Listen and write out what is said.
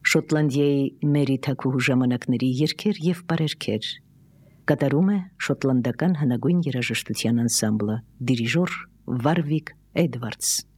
Շոտլանդիայի Մերի Թաքուհու ժամանակների երգեր եւ բարերգեր։ Կատարում է շոտլանդական հնագույն երաժշտության անսամբլը, դիրիժոր Վարվիկ Էդվարդս։